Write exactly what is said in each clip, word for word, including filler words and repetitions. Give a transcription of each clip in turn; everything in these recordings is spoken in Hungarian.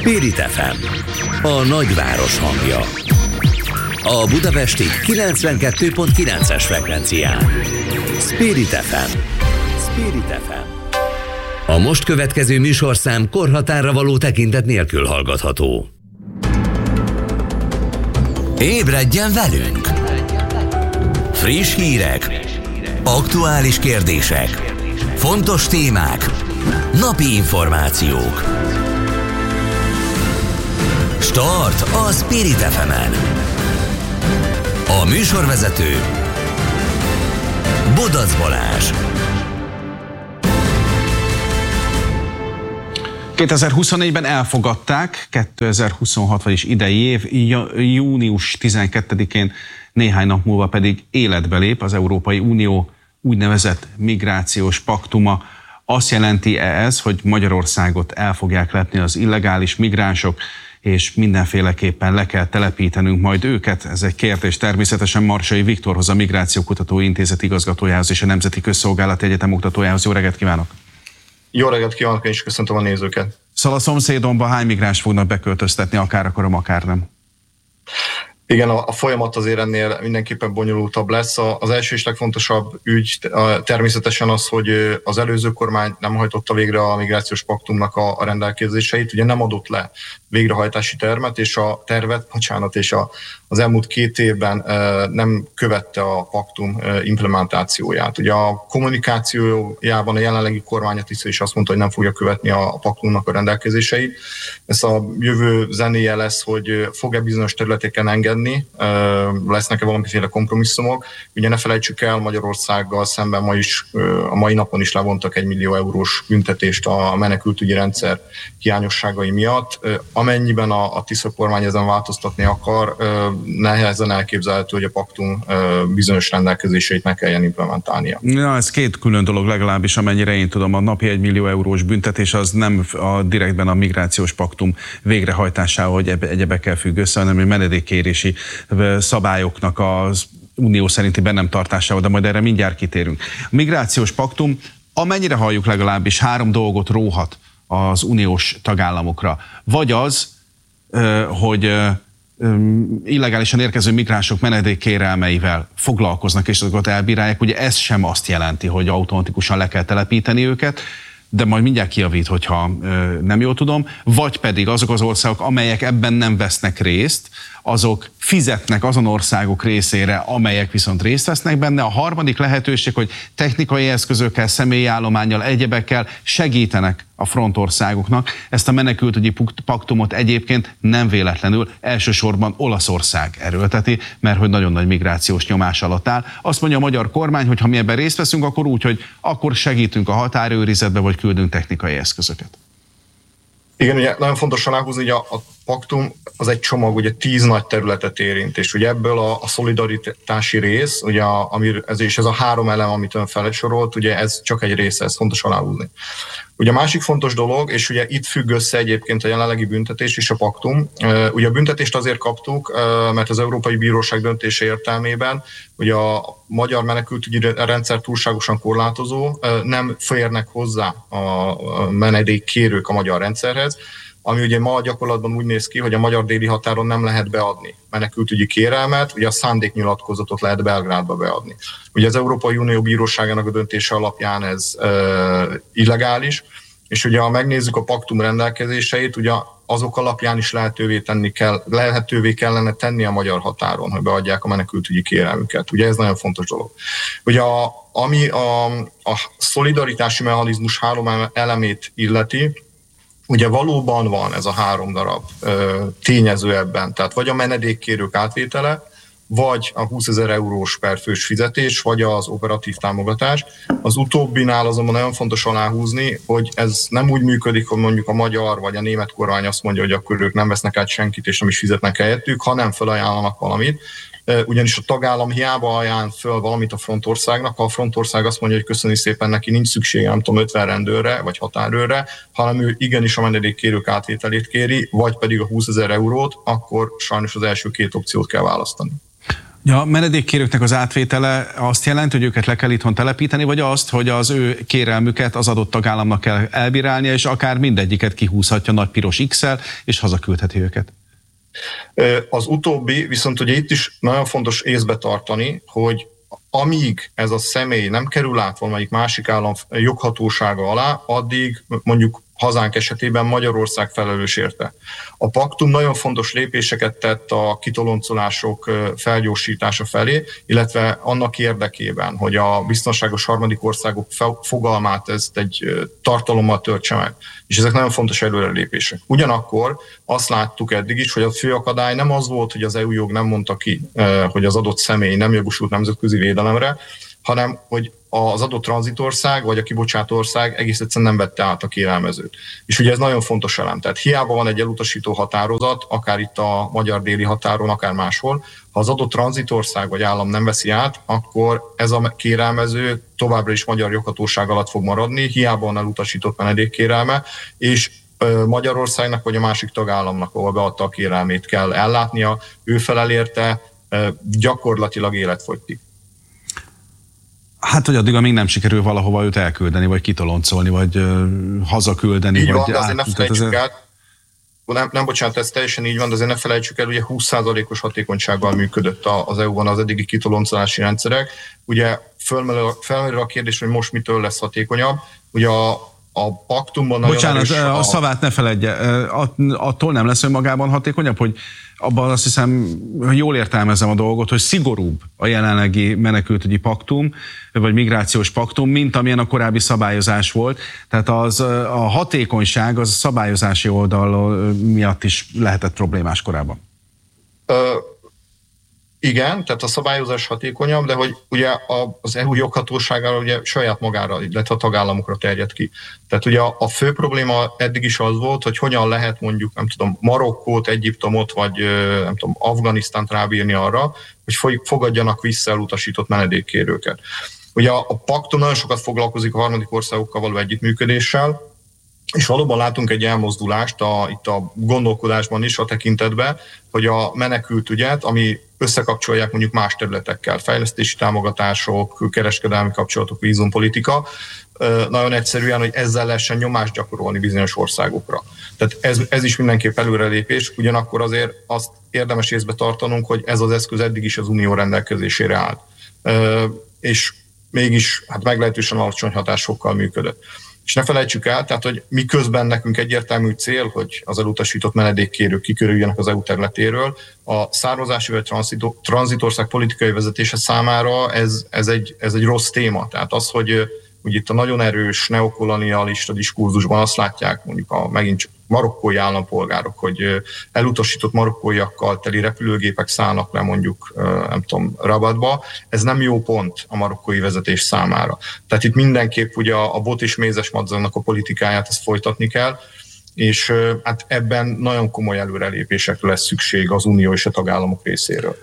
Spirit ef em, a nagyváros hangja. A budapesti kilencvenkettő pont kilences frekvencián. Spirit ef em. Spirit ef em. A most következő műsorszám korhatárra való tekintet nélkül hallgatható. Ébredjen velünk! Friss hírek, aktuális kérdések, fontos témák, napi információk. Start a Spirit ef emen. A műsorvezető Bodac Balázs. kétezer-huszonnégyben elfogadták, kétezer-huszonhat, vagyis idei év, június tizenkettedikén, néhány nap múlva pedig életbe lép az Európai Unió úgynevezett migrációs paktuma. Azt jelenti ez, hogy Magyarországot el fogják lepni az illegális migránsok, és mindenféleképpen le kell telepítenünk majd őket. Ez egy kérdés természetesen Marsai Viktorhoz, a Migrációkutató Intézet igazgatójához és a Nemzeti Közszolgálati Egyetem oktatójához. Jó reggelt kívánok! Jó reggelt kívánok, én is köszöntöm a nézőket! Szóval a szomszédomba hány migráns fognak beköltöztetni, akár akarom, akár nem? Igen, a, a folyamat azért ennél mindenképpen bonyolultabb lesz. Az első és legfontosabb ügy természetesen az, hogy az előző kormány nem hajtotta végre a migrációs paktumnak a, a rendelkezéseit, ugye nem adott le végrehajtási tervet, és a tervet, bocsánat, és a, az elmúlt két évben e, nem követte a paktum e, implementációját. Ugye a kommunikációjában a jelenlegi kormány is azt mondta, hogy nem fogja követni a, a paktumnak a rendelkezéseit. Ez a jövő zenéje lesz, hogy fog-e bizonyos területeken engedni, e, lesznek-e valamiféle kompromisszumok. Ugye ne felejtsük el, Magyarországgal szemben ma is, a mai napon is levontak egy millió eurós büntetést a menekültügyi rendszer hiányosságai miatt. Amennyiben a, a Tisza kormány ezen változtatni akar, nehezen elképzelhető, hogy a paktum bizonyos rendelkezéseit meg kelljen implementálnia. Na, ez két külön dolog legalábbis, amennyire én tudom. A napi egy millió eurós büntetés az nem a, direktben a migrációs paktum végrehajtásával, hogy egyebekkel függ össze, hanem a menedékkérési szabályoknak az unió szerinti bennem tartásával, de majd erre mindjárt kitérünk. A migrációs paktum, amennyire halljuk, legalábbis három dolgot róhat az uniós tagállamokra. Vagy az, hogy illegálisan érkező migránsok menedékkérelmeivel foglalkoznak, és azokat elbírálják. Ugye ez sem azt jelenti, hogy automatikusan le kell telepíteni őket, de majd mindjárt kijavít, hogyha nem jól tudom. Vagy pedig azok az országok, amelyek ebben nem vesznek részt, azok fizetnek azon országok részére, amelyek viszont részt vesznek benne. A harmadik lehetőség, hogy technikai eszközökkel, személyi állománnyal, egyebekkel segítenek a frontországoknak. Ezt a menekültügyi paktumot egyébként nem véletlenül elsősorban Olaszország erőlteti, mert hogy nagyon nagy migrációs nyomás alatt áll. Azt mondja a magyar kormány, hogy ha mi ebben részt veszünk, akkor úgy, hogy akkor segítünk a határőrizetbe, vagy küldünk technikai eszközöket. Igen, ugye nagyon fontos aláhúzni, hogy a, a paktum az egy csomag, ugye tíz nagy területet érint, és ugye ebből a, a szolidaritási rész, ugye a, ami, ez, és ez a három elem, amit ön felsorolt, ugye ez csak egy része, ez fontos aláhúzni. Ugye a másik fontos dolog, és ugye itt függ össze egyébként a jelenlegi büntetés és a paktum. Ugye a büntetést azért kaptuk, mert az Európai Bíróság döntése értelmében ugye a magyar menekültügyi rendszer túlságosan korlátozó, nem férnek hozzá a menedékkérők a magyar rendszerhez, ami ugye ma gyakorlatban úgy néz ki, hogy a magyar déli határon nem lehet beadni menekültügyi kérelmet, ugye a szándéknyilatkozatot lehet Belgrádba beadni. Ugye az Európai Unió Bíróságának a döntése alapján ez e, illegális, és ugye ha megnézzük a paktum rendelkezéseit, ugye azok alapján is lehetővé, tenni kell, lehetővé kellene tenni a magyar határon, hogy beadják a menekültügyi kérelmüket. Ugye ez nagyon fontos dolog. Ugye a, ami a, a szolidaritási mechanizmus három elemét illeti, ugye valóban van ez a három darab ö, tényező ebben, tehát vagy a menedékkérők átvétele, vagy a húszezer eurós per fős fizetés, vagy az operatív támogatás. Az utóbbinál azonban nagyon fontos aláhúzni, hogy ez nem úgy működik, hogy mondjuk a magyar vagy a német kormány azt mondja, hogy akkor ők nem vesznek át senkit, és nem is fizetnek helyettük, hanem felajánlanak valamit. Ugyanis a tagállam hiába ajánl föl valamit a frontországnak, ha a frontország azt mondja, hogy köszöni szépen, neki nincs szüksége, nem tudom, ötven rendőrre vagy határőrre, hanem ő igenis a menedékkérők átvételét kéri, vagy pedig a húszezer eurót, akkor sajnos az első két opciót kell választani. Ja, a menedékkérőknek az átvétele azt jelenti, hogy őket le kell itthon telepíteni, vagy azt, hogy az ő kérelmüket az adott tagállamnak kell elbírálnia, és akár mindegyiket kihúzhatja nagy piros X-el, és hazaküldheti őket? Az utóbbi, viszont ugye itt is nagyon fontos észbe tartani, hogy amíg ez a személy nem kerül át valamelyik másik állam joghatósága alá, addig mondjuk hazánk esetében Magyarország felelős érte. A paktum nagyon fontos lépéseket tett a kitoloncolások felgyorsítása felé, illetve annak érdekében, hogy a biztonságos harmadik országok fogalmát ezt egy tartalommal töltse meg. És ezek nagyon fontos előrelépések. Ugyanakkor azt láttuk eddig is, hogy a fő akadály nem az volt, hogy az é u jog nem mondta ki, hogy az adott személy nem jogosult nemzetközi védelemre, hanem hogy az adott tranzitország vagy a kibocsátó ország egész egyszerűen nem vette át a kérelmezőt. És ugye ez nagyon fontos elem. Tehát hiába van egy elutasító határozat, akár itt a magyar déli határon, akár máshol, ha az adott tranzitország vagy állam nem veszi át, akkor ez a kérelmező továbbra is magyar joghatóság alatt fog maradni, hiába van elutasított menedékkérelme, és Magyarországnak vagy a másik tagállamnak, ahol beadta a kérelmét, kell ellátnia, ő felel érte, gyakorlatilag életfogytig. Hát, hogy addig, amíg nem sikerül valahova őt elküldeni, vagy kitoloncolni, vagy uh, hazaküldeni. Így vagy van, de azért ne felejtsük azért... el, nem, nem bocsánat, ez teljesen így van, de azért ne felejtsük el, ugye húsz százalékos hatékonysággal működött az é u-ban az eddigi kitoloncolási rendszerek. Ugye felmerül, felmerül a kérdés, hogy most mitől lesz hatékonyabb. Ugye a, a paktumban nagyon Bocsánat, erős a, a szavát ne feledje. Attól nem lesz önmagában hatékonyabb, hogy abban azt hiszem, hogy jól értelmezem a dolgot, hogy szigorúbb a jelenlegi menekültügyi paktum, vagy migrációs paktum, mint amilyen a korábbi szabályozás volt. Tehát az, a hatékonyság az a szabályozási oldal miatt is lehetett problémás korábban. Ö, igen, tehát a szabályozás hatékonyabb, de hogy ugye az é u joghatóságára ugye saját magára, illetve a tagállamokra terjed ki. Tehát ugye a, a fő probléma eddig is az volt, hogy hogyan lehet mondjuk, nem tudom, Marokkót, Egyiptomot, vagy nem tudom, Afganisztánt rábírni arra, hogy fogadjanak vissza elutasított menedékkérőket. Ugye a, a paktum nagyon sokat foglalkozik a harmadik országokkal való együttműködéssel, és valóban látunk egy elmozdulást a, itt a gondolkodásban is a tekintetben, hogy a menekült ügyet, ami összekapcsolják mondjuk más területekkel, fejlesztési támogatások, kereskedelmi kapcsolatok, vízumpolitika, nagyon egyszerűen, hogy ezzel lehessen nyomást gyakorolni bizonyos országokra. Tehát ez, ez is mindenképp előrelépés, ugyanakkor azért azt érdemes észbe tartanunk, hogy ez az eszköz eddig is az unió rendelkezésére állt. És mégis hát meglehetősen alacsony hatásokkal működött. És ne felejtsük el, tehát, hogy miközben nekünk egyértelmű cél, hogy az elutasított menedékkérők kikerüljenek az é u területéről, a származási vagy tranzitország politikai vezetése számára ez, ez, egy, ez egy rossz téma. Tehát az, hogy úgy itt a nagyon erős neokolonialista diskurzusban azt látják mondjuk a megint csak marokkói állampolgárok, hogy elutasított marokkóiakkal teli repülőgépek szállnak le mondjuk, nem tudom, Rabatba. Ez nem jó pont a marokkói vezetés számára. Tehát itt mindenképp ugye a bot és mézes madzagnak a politikáját ezt folytatni kell, és hát ebben nagyon komoly előrelépésekre lesz szükség az unió és a tagállamok részéről.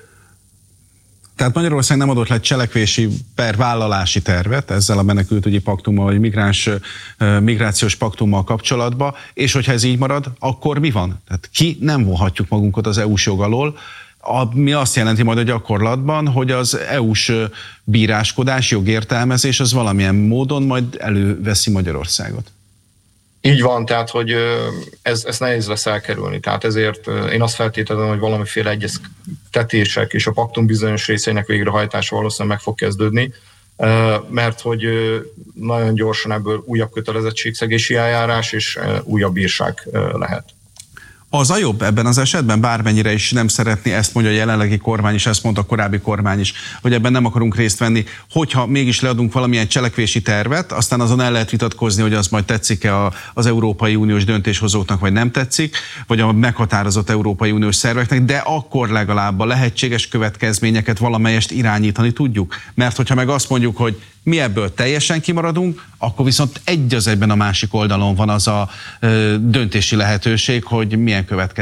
Tehát Magyarország nem adott le cselekvési per vállalási tervet ezzel a menekültügyi paktummal, vagy migráns, migrációs paktummal kapcsolatban, és hogyha ez így marad, akkor mi van? Tehát ki nem vonhatjuk magunkat az é u-s jog alól, ami azt jelenti majd a gyakorlatban, hogy az é u-s bíráskodás, jogértelmezés az valamilyen módon majd előveszi Magyarországot. Így van, tehát, hogy ez, ez nehéz lesz elkerülni. Tehát ezért én azt feltételezem, hogy valamiféle egyeztetések és a paktum bizonyos részeinek végrehajtása valószínűleg meg fog kezdődni, mert hogy nagyon gyorsan ebből újabb kötelezettségszegési eljárás és újabb bírság lehet. Az a jobb ebben az esetben, bármennyire is nem szeretni, ezt mondja a jelenlegi kormány is, ezt mondta a korábbi kormány is, hogy ebben nem akarunk részt venni, hogyha mégis leadunk valamilyen cselekvési tervet, aztán azon el lehet vitatkozni, hogy az majd tetszik-e az Európai Uniós döntéshozóknak, vagy nem tetszik, vagy a meghatározott Európai Uniós szerveknek, de akkor legalább a lehetséges következményeket valamelyest irányítani tudjuk. Mert hogyha meg azt mondjuk, hogy mi ebből teljesen kimaradunk, akkor viszont egy az egyben a másik oldalon van az a ö, döntési lehetőség, hogy milyen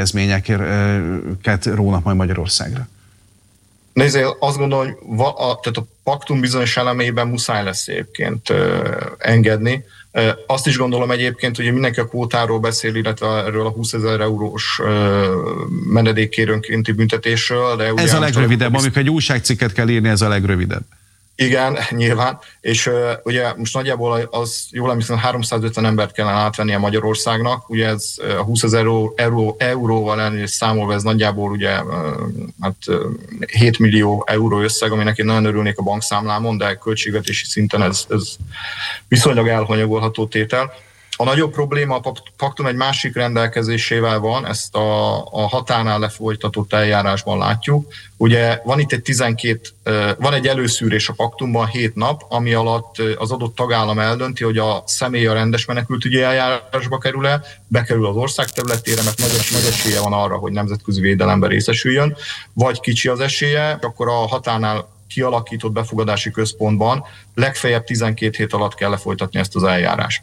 következményeket rónak majd Magyarországra. Nézd, azt gondolom, hogy va, a, tehát a paktum bizonyos elemében muszáj lesz egyébként ö, engedni. Azt is gondolom egyébként, hogy mindenki a kvótáról beszél, illetve erről a húszezer eurós menedékkérőnkénti büntetésről. De ez a legrövidebb, amikor egy újságcikket kell írni, ez a legrövidebb. Igen, nyilván, és uh, ugye most nagyjából az jól emlékszem, háromszázötven embert kellene átvennie Magyarországnak, ugye ez a húszezer euró, euró, euróval elnézést számolva, ez nagyjából ugye uh, hát, uh, hét millió euró összeg, aminek én nagyon örülnék a bankszámlámon, de költségvetési szinten ez, ez viszonylag elhanyagolható tétel. A nagyobb probléma a paktum egy másik rendelkezésével van, ezt a, a határnál lefolytatott eljárásban látjuk. Ugye van itt egy tizenkét, van egy előszűrés a paktumban hét nap, ami alatt az adott tagállam eldönti, hogy a személy a rendes menekültügyi eljárásba kerül-e, bekerül az ország területére, mert nagy, nagy esélye van arra, hogy nemzetközi védelemben részesüljön, vagy kicsi az esélye, akkor a határnál kialakított befogadási központban legfeljebb tizenkét hét alatt kell lefolytatni ezt az eljárást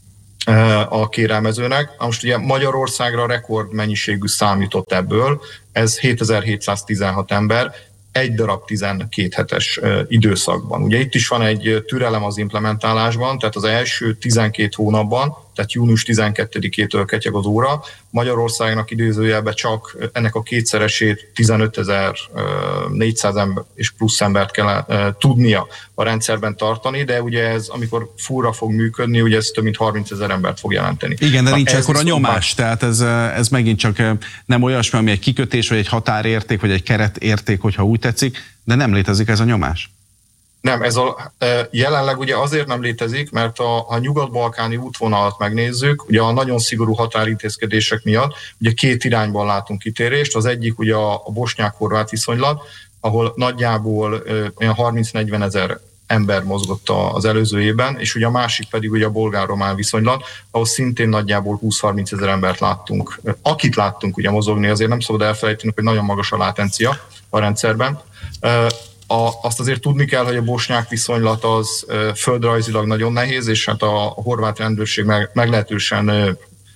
a kérelmezőnek. Most ugye Magyarországra rekordmennyiségű számított ebből, ez hétezer-hétszáztizenhat ember, egy darab tizenkét hetes időszakban. Ugye itt is van egy türelem az implementálásban, tehát az első tizenkét hónapban, tehát június tizenkettedikétől ketyeg az óra, Magyarországnak idézőjelben csak ennek a kétszeresét tizenötezer-négyszáz ember és plusz embert kell tudnia a rendszerben tartani, de ugye ez, amikor fúra fog működni, ugye ez több mint harmincezer embert fog jelenteni. Igen, de nincs akkor a nyomás, tehát ez, ez megint csak nem olyasmi, ami egy kikötés, vagy egy határérték, vagy egy keretérték, hogyha úgy tetszik, de nem létezik ez a nyomás. Nem, ez a, jelenleg ugye azért nem létezik, mert a, a nyugat-balkáni útvonalat megnézzük, ugye a nagyon szigorú határintézkedések miatt, ugye két irányban látunk kitérést, az egyik ugye a, a bosnyák-horvát viszonylat, ahol nagyjából olyan harminc-negyven ezer ember mozgott az előző évben, és ugye a másik pedig ugye a bolgár-román viszonylat, ahol szintén nagyjából húsz-harminc ezer embert láttunk. Akit láttunk ugye mozogni, azért nem szabad elfelejtenünk, hogy nagyon magas a látencia a rendszerben. A, azt azért tudni kell, hogy a bosnyák viszonylat az e, földrajzilag nagyon nehéz, és hát a, a horvát rendőrség meg, meglehetősen, e,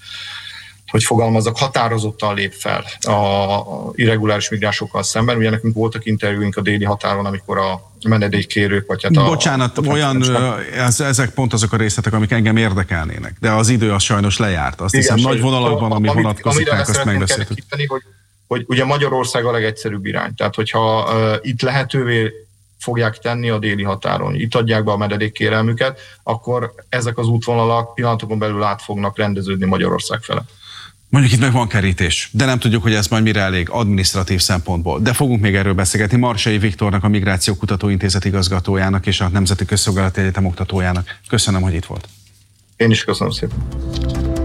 hogy fogalmazzak, határozottan lép fel a, a irreguláris migránsokkal szemben. Ugye nekünk voltak interjúink a déli határon, amikor a menedékkérők, vagy hát a... Bocsánat, a, olyan, ez, ezek pont azok a részletek, amik engem érdekelnének, de az idő az sajnos lejárt. Azt hiszem, nagy vonalakban, ami amit, vonatkozik, meg azt megbeszéltük. Hogy hogy ugye Magyarország a legegyszerűbb irány. Tehát, hogyha uh, itt lehetővé fogják tenni a déli határon, itt adják be a menedékkérelmüket, akkor ezek az útvonalak pillanatokon belül át fognak rendeződni Magyarország fele. Mondjuk itt meg van kerítés, de nem tudjuk, hogy ez majd mire elég adminisztratív szempontból. De fogunk még erről beszélgetni Marsai Viktornak, a Migráció Kutatóintézet igazgatójának és a Nemzeti Közszolgálati Egyetem oktatójának. Köszönöm, hogy itt volt. Én is köszönöm szépen.